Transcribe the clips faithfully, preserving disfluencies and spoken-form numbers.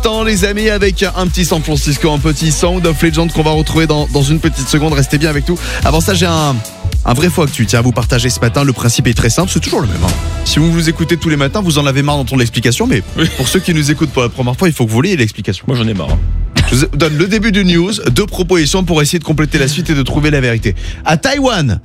l'instant, les amis, avec un petit San Francisco, un petit Sound of Legend qu'on va retrouver dans, dans une petite seconde. Restez bien avec nous. Avant ça, j'ai un, un vrai faux actu. Tiens, à vous partager ce matin. Le principe est très simple, c'est toujours le même. Hein. Si vous vous écoutez tous les matins, vous en avez marre d'entendre l'explication. Mais oui. Pour ceux qui nous écoutent pour la première fois, il faut que vous ayez l'explication. Moi, j'en ai marre. Hein. Je vous donne le début du news, deux propositions pour essayer de compléter la suite et de trouver la vérité. À Taïwan,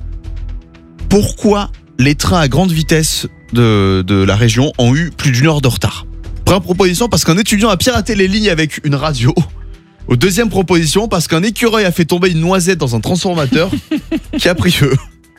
pourquoi les trains à grande vitesse de, de la région ont eu plus d'une heure de retard? Première proposition, parce qu'un étudiant a piraté les lignes avec une radio. Au deuxième proposition, parce qu'un écureuil a fait tomber une noisette dans un transformateur qui a pris feu.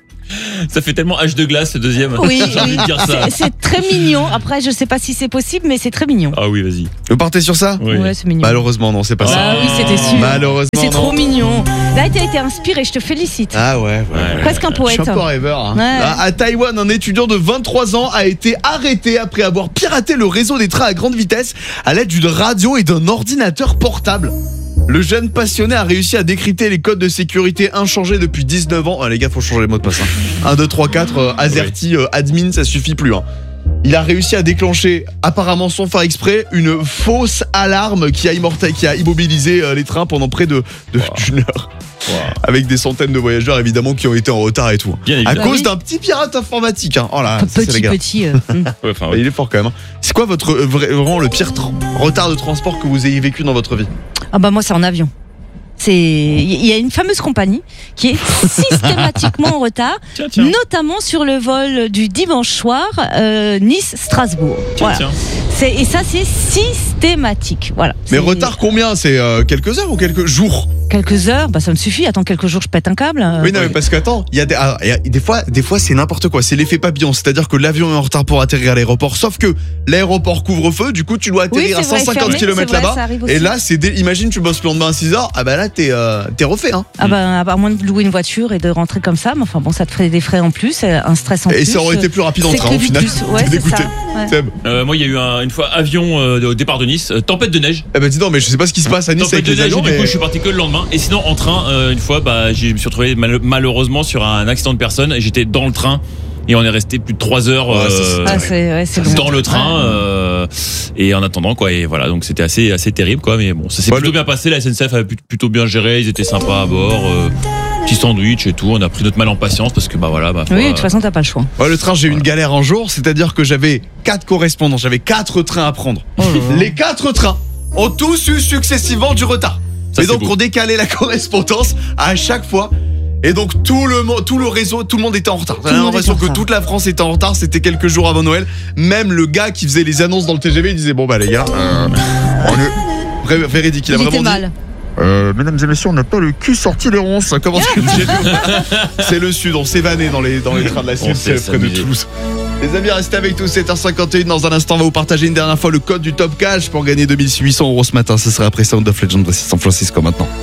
Ça fait tellement H de glace, le deuxième. Oui, j'ai envie de dire ça. C'est, c'est très mignon. Après, je sais pas si c'est possible, mais c'est très mignon. Ah oui, vas-y. Vous partez sur ça? Oui. Ouais, c'est mignon. Malheureusement, non, c'est pas ah ça. Ah oui, c'était sûr. Malheureusement, c'est non. trop mignon. Là, tu as été inspiré, je te félicite. Ah ouais, ouais. Ouais. Presque un poète. Je suis un peu rêveur. Hein. Ouais. À, à Taïwan, un étudiant de vingt-trois ans a été arrêté après avoir piraté le réseau des trains à grande vitesse à l'aide d'une radio et d'un ordinateur portable. Le jeune passionné a réussi à décrypter les codes de sécurité inchangés depuis dix-neuf ans. Ah, les gars, faut changer les mots de passe. Hein. un, deux, trois, quatre, euh, AZERTY, euh, admin, ça suffit plus. Hein. Il a réussi à déclencher, apparemment sans faire exprès, une fausse alarme qui a, immorta- qui a immobilisé euh, les trains pendant près de, de wow. d'une heure. Wow. Avec des centaines de voyageurs évidemment qui ont été en retard et tout. Bien à évidemment. cause oui. d'un petit pirate informatique. Hein. Oh là, petit, ça, c'est les gars. petit. Euh. Ouais, enfin, ouais. Il est fort quand même. Hein. C'est quoi votre euh, vraiment le pire tra- retard de transport que vous ayez vécu dans votre vie? Ah bah moi c'est en avion. C'est, il y a une fameuse compagnie qui est systématiquement en retard, tiens, tiens. notamment sur le vol du dimanche soir euh, Nice-Strasbourg. Tiens, voilà. tiens. C'est, et ça c'est systématique. Voilà. Mais C'est retard combien? C'est euh, quelques heures ou quelques jours? quelques heures, bah ça me suffit. Attends quelques jours, je pète un câble. Euh, Oui non mais parce qu'attends, il y a des, ah, y a des fois, des fois c'est n'importe quoi. C'est l'effet papillon, c'est-à-dire que l'avion est en retard pour atterrir à l'aéroport. Sauf que l'aéroport couvre-feu, du coup tu dois atterrir oui, à cent cinquante kilomètres là-bas. Vrai, et là c'est, dé... imagine tu bosses le lendemain à six heures, ah bah là t'es, euh, t'es refait hein. Ah bah à moins de louer une voiture et de rentrer comme ça, mais enfin bon ça te ferait des frais en plus, un stress en et plus. Et ça aurait été plus rapide en c'est train au final. Plus. Ouais, t'es dégoûté. Ouais. Euh, moi il y a eu un, une fois avion euh, au départ de Nice, euh, tempête de neige. Eh bah dis donc mais je sais pas ce qui se passe à Nice tempête avec de les neige avions. Et du mais... coup je suis parti que le lendemain. Et sinon en train euh, une fois bah je me suis retrouvé mal- malheureusement sur un accident de personne et j'étais dans le train. Et on est resté plus de trois heures ouais, euh, ah, c'est, ouais, c'est dans bon. le train ouais. euh, et en attendant quoi. Et voilà, donc c'était assez assez terrible quoi. Mais bon, ça s'est ouais, plutôt le... bien passé. La S N C F avait plutôt bien géré. Ils étaient sympas à bord. Euh, petit sandwich et tout. On a pris notre mal en patience parce que bah voilà. Bah, oui, de toute façon t'as pas le choix. Ouais, le train, j'ai eu une galère un jour, c'est-à-dire que j'avais quatre correspondants, j'avais quatre trains à prendre. Oh les quatre trains ont tous eu successivement du retard. Ça, et donc beau. on décalait la correspondance à chaque fois. Et donc tout le mo- tout le réseau, tout le monde était en retard. J'avais l'impression que toute la France était en retard. C'était quelques jours avant Noël. Même le gars qui faisait les annonces dans le T G V, il disait bon bah les gars, euh, on est Vrai- véridique. Il a Il vraiment était dit. mal. Euh, mesdames et messieurs, on n'a pas le cul sorti des ronces. Ça commence comme chez nous. C'est le sud. On s'est vanné dans les dans les trains de la On Suisse sait près de s'amuser. Toulouse. Les amis, restez avec nous, sept heures cinquante et un. Dans un instant, on va vous partager une dernière fois le code du Top Cash pour gagner deux mille huit cents euros ce matin. Ce sera après Sound of Legend. Voici San Francisco maintenant.